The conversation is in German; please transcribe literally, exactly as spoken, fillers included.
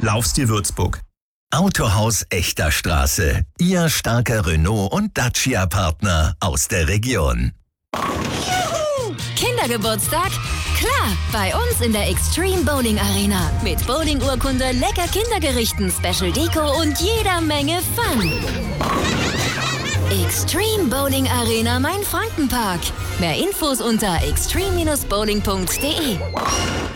Laufstil Würzburg. Autohaus Echter Straße. Ihr starker Renault- und Dacia-Partner aus der Region. Kindergeburtstag? Klar, bei uns in der Extreme Bowling Arena. Mit Bowling-Urkunde, lecker Kindergerichten, Special Deko und jeder Menge Fun. Extreme Bowling Arena Main-Frankenpark. Mehr Infos unter extreme Bindestrich bowling punkt de.